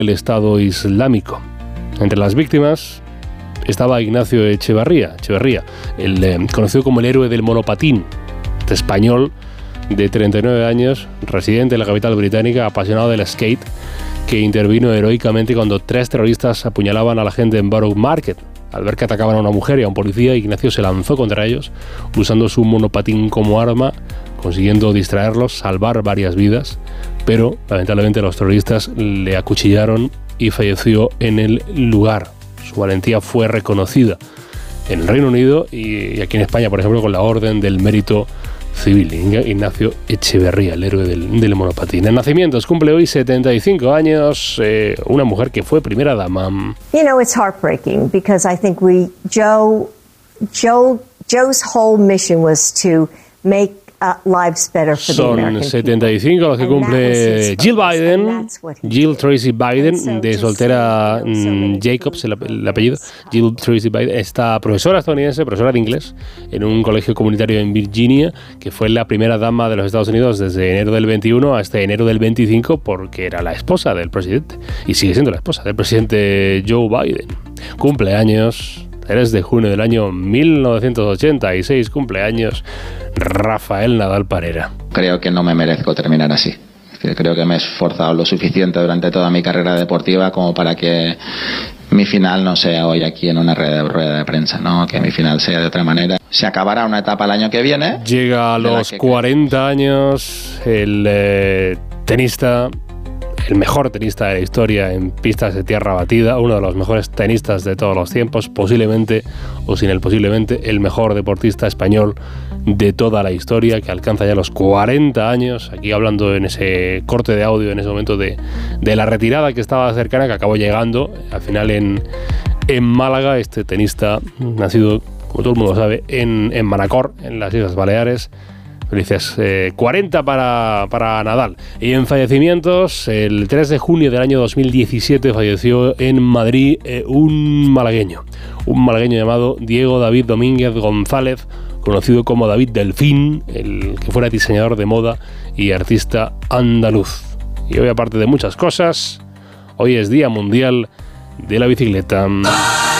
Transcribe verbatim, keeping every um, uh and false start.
el Estado Islámico. Entre las víctimas estaba Ignacio Echeverría, Echeverría el eh, conocido como el héroe del monopatín, este español de treinta y nueve años, residente en la capital británica, apasionado del skate, que intervino heroicamente cuando tres terroristas apuñalaban a la gente en Borough Market. Al ver que atacaban a una mujer y a un policía, Ignacio se lanzó contra ellos, usando su monopatín como arma, consiguiendo distraerlos, salvar varias vidas, pero lamentablemente los terroristas le acuchillaron y falleció en el lugar. Su valentía fue reconocida en el Reino Unido y aquí en España, por ejemplo, con la Orden del Mérito Civil. Ignacio Echeverría, el héroe del, del monopatín. En nacimientos cumple hoy setenta y cinco años eh, una mujer que fue primera dama. You know, it's heartbreaking because I think we Joe Joe Joe's whole mission was to make Uh, lives better for the American people. Son setenta y cinco los que cumple Jill Biden, Jill Tracy Biden, de soltera mm, Jacobs, el, el apellido. Jill Tracy Biden, esta profesora estadounidense, profesora de inglés, en un colegio comunitario en Virginia, que fue la primera dama de los Estados Unidos desde enero del veintiuno hasta enero del veinticinco, porque era la esposa del presidente, y sigue siendo la esposa del presidente Joe Biden. Cumpleaños, tres de junio del año mil novecientos ochenta y seis, cumpleaños Rafael Nadal Parera. Creo que no me merezco terminar así. Creo que me he esforzado lo suficiente durante toda mi carrera deportiva como para que mi final no sea hoy aquí en una rueda de prensa, ¿no? Que mi final sea de otra manera. Se acabará una etapa el año que viene. Llega a los cuarenta años el eh, tenista, el mejor tenista de la historia en pistas de tierra batida, uno de los mejores tenistas de todos los tiempos, posiblemente, o sin el posiblemente, el mejor deportista español de toda la historia, que alcanza ya los cuarenta años, aquí hablando en ese corte de audio, en ese momento de, de la retirada que estaba cercana, que acabó llegando, al final en, en Málaga, este tenista, nacido, como todo el mundo sabe, en, en Manacor, en las Islas Baleares. Felices eh, cuarenta para, para Nadal. Y en fallecimientos, el tres de junio del año dos mil diecisiete falleció en Madrid eh, un malagueño. Un malagueño llamado Diego David Domínguez González, conocido como David Delfín, el que fuera diseñador de moda y artista andaluz. Y hoy, aparte de muchas cosas, hoy es Día Mundial de la Bicicleta.